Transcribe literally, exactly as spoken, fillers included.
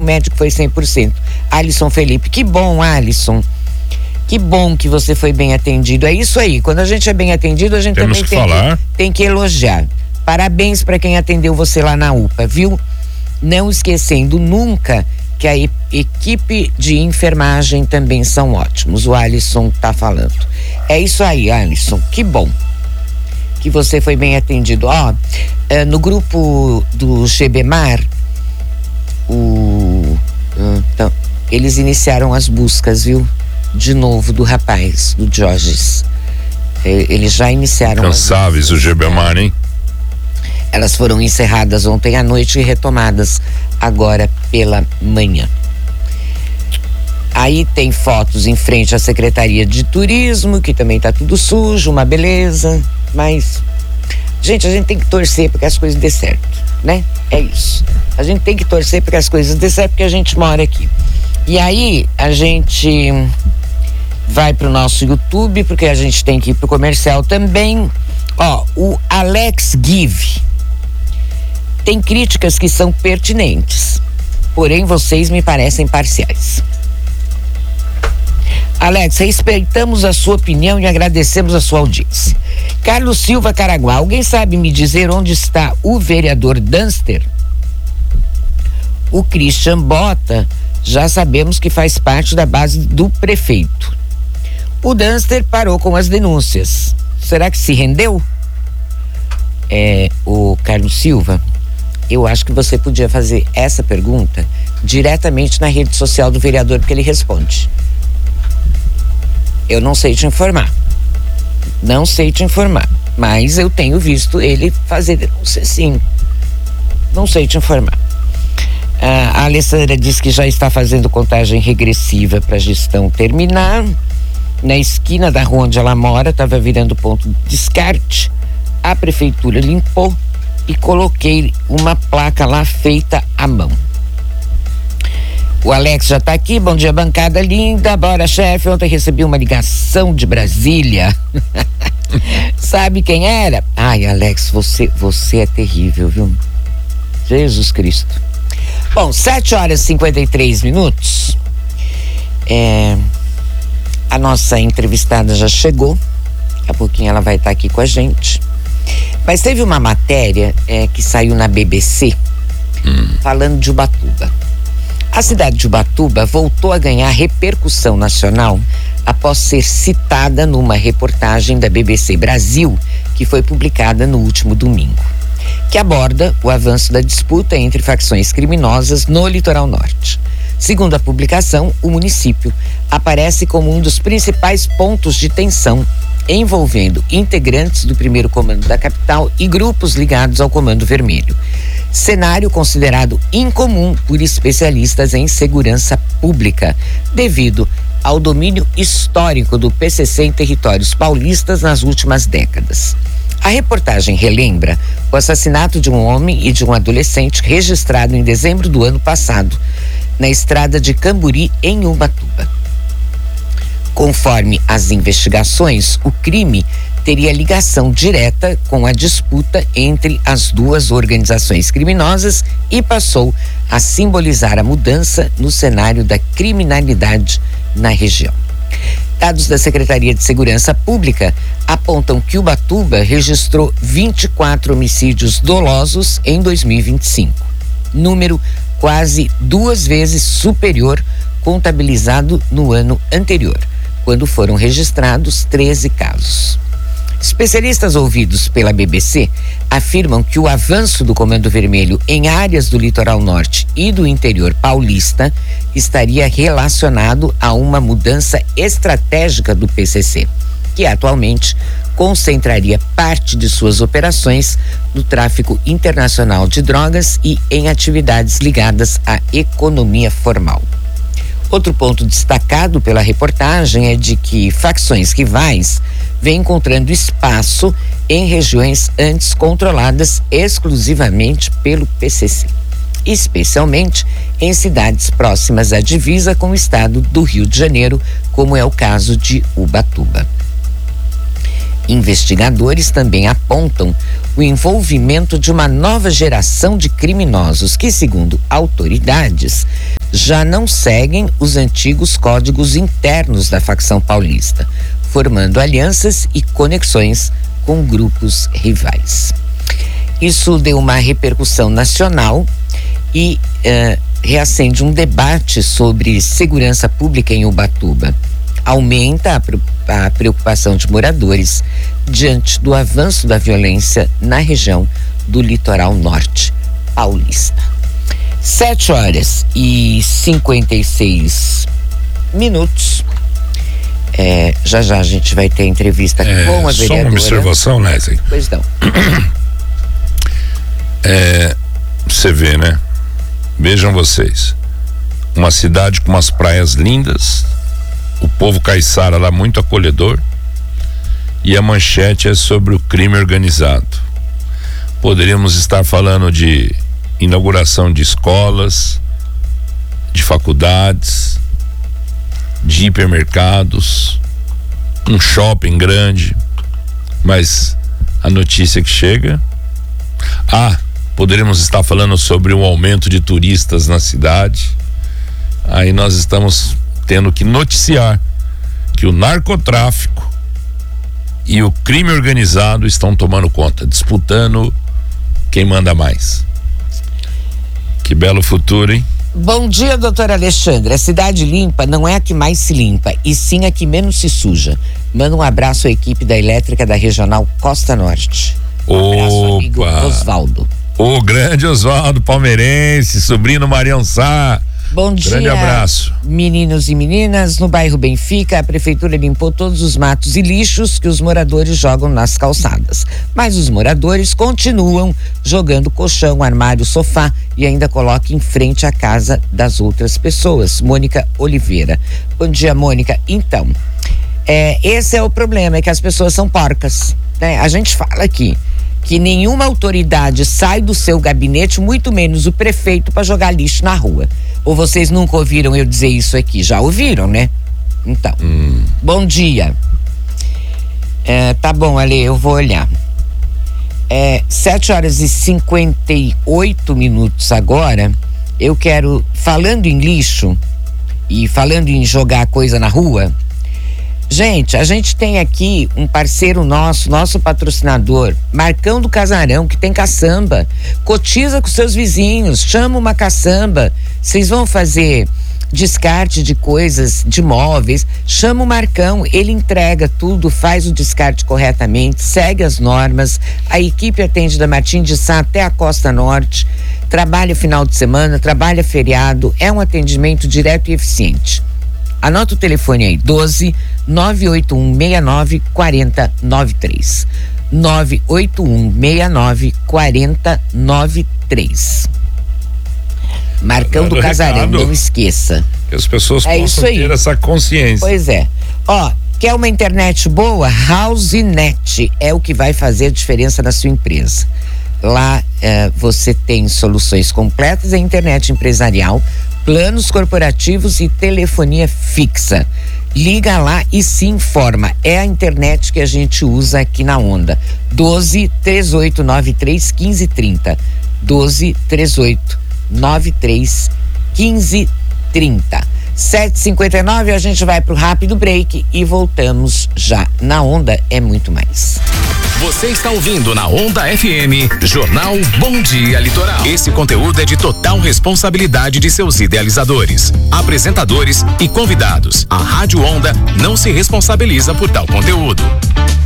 médico foi cem por cento. Alisson Felipe, que bom, Alisson. Que bom que você foi bem atendido. É isso aí, quando a gente é bem atendido, a gente Temos também que tem, falar. Que, tem que elogiar. Parabéns para quem atendeu você lá na U P A, viu? Não esquecendo nunca que a e- equipe de enfermagem também são ótimos. O Alisson tá falando. É isso aí, Alisson, que bom que você foi bem atendido. Ó, é, no grupo do Gebemar, o, então, eles iniciaram as buscas, viu? De novo, do rapaz, do Jorges. É, eles já iniciaram. Cansáveis o Gebemar, hein? Elas foram encerradas ontem à noite e retomadas agora pela manhã. Aí tem fotos em frente à Secretaria de Turismo, que também tá tudo sujo, uma beleza, mas gente, a gente tem que torcer para que as coisas dê certo, né? É isso. A gente tem que torcer para que as coisas dê certo porque a gente mora aqui. E aí a gente vai pro nosso YouTube, porque a gente tem que ir pro comercial também. Ó, o Alex Give tem críticas que são pertinentes, porém vocês me parecem parciais. Alex, respeitamos a sua opinião e agradecemos a sua audiência. Carlos Silva Caraguá, alguém sabe me dizer onde está o vereador Dunster? O Christian Bota, já sabemos que faz parte da base do prefeito. O Dunster parou com as denúncias. Será que se rendeu? É, o Carlos Silva, eu acho que você podia fazer essa pergunta diretamente na rede social do vereador, porque ele responde. Eu não sei te informar. Não sei te informar. Mas eu tenho visto ele fazer denúncia, sim. Não sei te informar. Ah, a Alessandra diz que já está fazendo contagem regressiva para a gestão terminar. Na esquina da rua onde ela mora, estava virando ponto de descarte. A prefeitura limpou e coloquei uma placa lá feita à mão. O Alex já tá aqui, bom dia bancada linda, bora chefe, ontem recebi uma ligação de Brasília. Sabe quem era? Ai, Alex, você, você é terrível, viu? Jesus Cristo. Bom, sete horas e cinquenta e três minutos. É, a nossa entrevistada já chegou, daqui a pouquinho ela vai estar aqui com a gente. Mas teve uma matéria é, que saiu na B B C hum. falando de Ubatuba. A cidade de Ubatuba voltou a ganhar repercussão nacional após ser citada numa reportagem da B B C Brasil, que foi publicada no último domingo, que aborda o avanço da disputa entre facções criminosas no litoral norte. Segundo a publicação, o município aparece como um dos principais pontos de tensão, envolvendo integrantes do primeiro comando da capital e grupos ligados ao Comando Vermelho. Cenário considerado incomum por especialistas em segurança pública, devido ao domínio histórico do P C C em territórios paulistas nas últimas décadas. A reportagem relembra o assassinato de um homem e de um adolescente registrado em dezembro do ano passado, na estrada de Camburi, em Ubatuba. Conforme as investigações, o crime teria ligação direta com a disputa entre as duas organizações criminosas e passou a simbolizar a mudança no cenário da criminalidade na região. Dados da Secretaria de Segurança Pública apontam que Ubatuba registrou vinte e quatro homicídios dolosos em dois mil e vinte e cinco, número quase duas vezes superior contabilizado no ano anterior, quando foram registrados treze casos. Especialistas ouvidos pela B B C afirmam que o avanço do Comando Vermelho em áreas do litoral norte e do interior paulista estaria relacionado a uma mudança estratégica do P C C, que atualmente concentraria parte de suas operações no tráfico internacional de drogas e em atividades ligadas à economia formal. Outro ponto destacado pela reportagem é de que facções rivais vêm encontrando espaço em regiões antes controladas exclusivamente pelo P C C, especialmente em cidades próximas à divisa com o estado do Rio de Janeiro, como é o caso de Ubatuba. Investigadores também apontam o envolvimento de uma nova geração de criminosos que, segundo autoridades, já não seguem os antigos códigos internos da facção paulista, formando alianças e conexões com grupos rivais. Isso deu uma repercussão nacional e uh, reacende um debate sobre segurança pública em Ubatuba. Aumenta a, a preocupação de moradores diante do avanço da violência na região do litoral norte paulista. Sete horas e cinquenta e seis minutos. É, já já a gente vai ter entrevista é, com a vereadora. Só uma observação, Leslie. Pois não. É, você vê, né? Vejam vocês. Uma cidade com umas praias lindas, o povo caiçara lá muito acolhedor, e a manchete é sobre o crime organizado. Poderíamos estar falando de inauguração de escolas, de faculdades, de hipermercados, um shopping grande, mas a notícia que chega, ah, poderíamos estar falando sobre o aumento de turistas na cidade. Aí nós estamos tendo que noticiar que o narcotráfico e o crime organizado estão tomando conta, disputando quem manda mais. Que belo futuro, hein? Bom dia, doutor Alexandre. A cidade limpa não é a que mais se limpa, e sim a que menos se suja. Manda um abraço à equipe da elétrica da Regional Costa Norte. Um abraço, amigo Osvaldo. O grande Osvaldo, palmeirense, sobrinho Marião Sá. Bom dia, grande abraço. Meninos e meninas. No bairro Benfica, a prefeitura limpou todos os matos e lixos que os moradores jogam nas calçadas. Mas os moradores continuam jogando colchão, armário, sofá e ainda colocam em frente à casa das outras pessoas. Mônica Oliveira. Bom dia, Mônica. Então, é, esse é o problema, é que as pessoas são porcas, né? A gente fala aqui que nenhuma autoridade sai do seu gabinete, muito menos o prefeito, para jogar lixo na rua. Ou vocês nunca ouviram eu dizer isso aqui? Já ouviram, né? Então, hum. Bom dia. É, tá bom, Ale, eu vou olhar. É, sete horas e cinquenta e oito minutos agora. Eu quero, falando em lixo e falando em jogar coisa na rua, gente, a gente tem aqui um parceiro nosso, nosso patrocinador, Marcão do Casarão, que tem caçamba. Cotiza com seus vizinhos, chama uma caçamba. Vocês vão fazer descarte de coisas, de móveis, chama o Marcão, ele entrega tudo, faz o descarte corretamente, segue as normas. A equipe atende da Martim de Sá até a Costa Norte, trabalha final de semana, trabalha feriado, é um atendimento direto e eficiente. Anota o telefone aí, doze, nove oito um seis nove, quatro zero nove três. nove oito um seis nove, quatro zero nove três. Marcão do Casarão, não esqueça. Que as pessoas é possam ter essa consciência. Pois é. Ó, quer uma internet boa? HouseNet é o que vai fazer a diferença na sua empresa. Lá eh, você tem soluções completas em internet empresarial, planos corporativos e telefonia fixa. Liga lá e se informa. É a internet que a gente usa aqui na Onda. doze, três oito nove três, quinze trinta. doze, três oito nove três, quinze trinta. sete e cinquenta e nove, a gente vai pro rápido break e voltamos já. Na Onda é muito mais. Você está ouvindo na Onda F M, Jornal Bom Dia Litoral. Esse conteúdo é de total responsabilidade de seus idealizadores, apresentadores e convidados. A Rádio Onda não se responsabiliza por tal conteúdo.